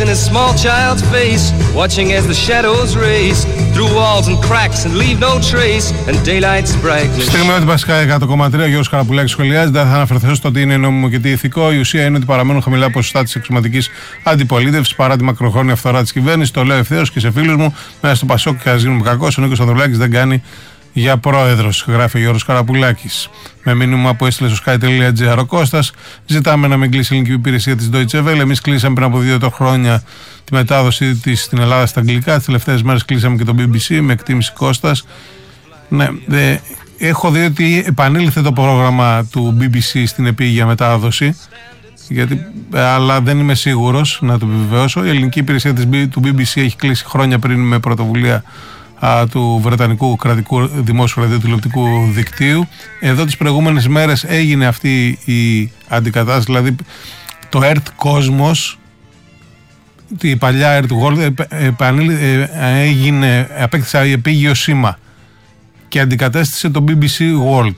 in his small child's face, watching as the shadows race through walls and cracks and leave no trace, and daylight's brightness. Στιγμιότυπα Sky 100,3, ο Γιώργος Καραπουλάκης σχολιάζει. Δεν θα αναφερθώ στο ότι είναι νόμιμο και τι ηθικό. Η ουσία είναι ότι παραμένουν χαμηλά ποσοστά της εξωματικής αντιπολίτευσης παρά τη μακροχρόνια φθορά της κυβέρνησης. Το λέω ευθέως και σε φίλους μου. Μέσα στο Πασόκ και ας γίνουμε κακός. Ο Νίκος Ανδρουλάκης δεν κάνει για πρόεδρος, γράφει ο Γιώργος Καραπουλάκης. Με μήνυμα που έστειλε στο sky.gr ο Κώστας, ζητάμε να μην κλείσει η ελληνική υπηρεσία της Deutsche Welle. Εμείς κλείσαμε πριν από 2 χρόνια τη μετάδοση της στην Ελλάδα στα αγγλικά. Τις τελευταίες μέρες κλείσαμε και το BBC, με εκτίμηση Κώστας. Ναι, έχω δει ότι επανήλθε το πρόγραμμα του BBC στην επίγεια μετάδοση, αλλά δεν είμαι σίγουρος να το επιβεβαιώσω. Η ελληνική υπηρεσία του BBC έχει κλείσει χρόνια πριν με πρωτοβουλία του Βρετανικού Κρατικού Δημόσιου Ραδιοτηλεοπτικού Δικτύου. Εδώ τις προηγούμενες μέρες έγινε αυτή η αντικατάσταση, δηλαδή το Earth Cosmos, η παλιά Earth World απέκτησε επίγειο σήμα και αντικατέστησε το BBC World.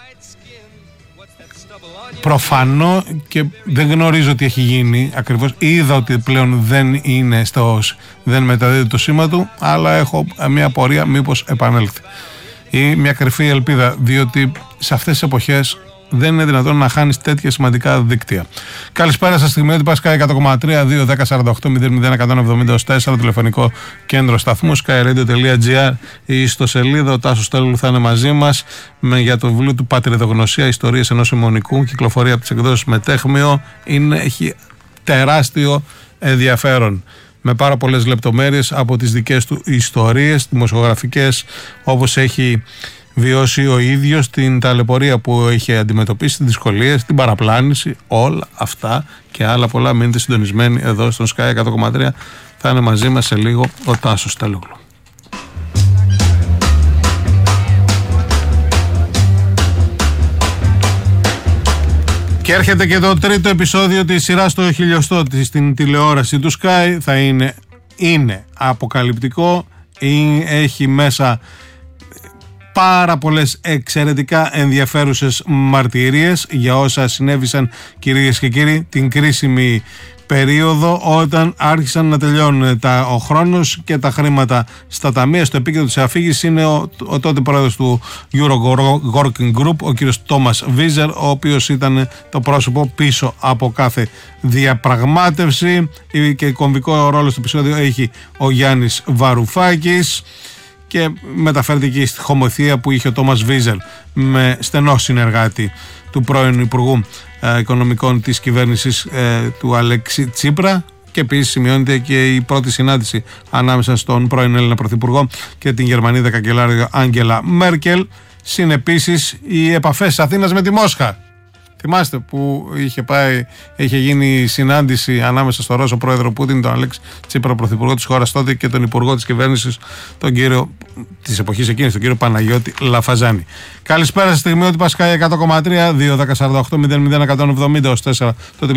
Προφανώ, και δεν γνωρίζω τι έχει γίνει ακριβώς, είδα ότι πλέον δεν μεταδίδει το σήμα του, αλλά έχω μια απορία μήπως επανέλθει ή μια κρυφή ελπίδα, διότι σε αυτές τις εποχές δεν είναι δυνατόν να χάνεις τέτοια σημαντικά δίκτυα. Καλησπέρα σας, στιγμιότυπα Sky 100,3, 2-10-48-0-0-170-4, τηλεφωνικό κέντρο σταθμού, skyradio.gr, η ιστοσελίδα. Ο Τάσος Στέλου θα είναι μαζί μας για το βιβλίο του Πατριδογνωσία, ιστορίες ενός αιμονικού, κυκλοφορία από τις εκδόσεις Μετέχμιο. Έχει τεράστιο ενδιαφέρον, με πάρα πολλές λεπτομέρειες από τις δικές του ιστορίες, δημοσιογραφικές, όπως έχει βιώσει ο ίδιος, την ταλαιπωρία που είχε αντιμετωπίσει, τις δυσκολίες, την παραπλάνηση, όλα αυτά και άλλα πολλά. Μείνετε συντονισμένοι εδώ στον Sky 100,3. Θα είναι μαζί μας σε λίγο ο Τάσος Στέλογλου. Και έρχεται και το τρίτο επεισόδιο της σειράς το χιλιοστό στην τηλεόραση του Sky. Θα είναι αποκαλυπτικό, έχει μέσα πάρα πολλές εξαιρετικά ενδιαφέρουσες μαρτυρίες για όσα συνέβησαν, κυρίες και κύριοι, την κρίσιμη περίοδο όταν άρχισαν να τελειώνουν ο χρόνος και τα χρήματα στα ταμεία. Στο επίκεντρο της αφήγησης είναι ο τότε πρόεδρος του Euro Working Group, ο κύριος Τόμας Βίζερ, ο οποίος ήταν το πρόσωπο πίσω από κάθε διαπραγμάτευση, και κομβικό ρόλο στο επεισόδιο έχει ο Γιάννης Βαρουφάκης. Και μεταφέρεται και στη χωμοθεία που είχε ο Τόμας Βίζερ με στενό συνεργάτη του πρώην Υπουργού Οικονομικών της κυβέρνησης του Αλέξη Τσίπρα. Και επίσης σημειώνεται και η πρώτη συνάντηση ανάμεσα στον πρώην Έλληνα Πρωθυπουργό και την Γερμανίδα καγκελάριο Άγγελα Μέρκελ. Συν επίσης οι επαφές της Αθήνας με τη Μόσχα. Θυμάστε που είχε γίνει συνάντηση ανάμεσα στο Ρώσο πρόεδρο Πούτιν, τον Αλέξη Τσίπρα, πρωθυπουργό της χώρας τότε, και τον υπουργό της κυβέρνησης, τον κύριο της εποχής εκείνης, τον κύριο Παναγιώτη Λαφαζάνη. Καλησπέρα, στη στιγμιότυπα Sky 100,3, 2-10-48-0-0-170-4.